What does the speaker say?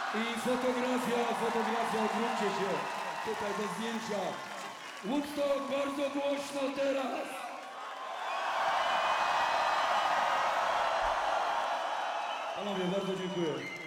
I fotografia, odwróćcie się. Tutaj do zdjęcia. Woodstock, bardzo głośno teraz. Panowie, bardzo dziękuję.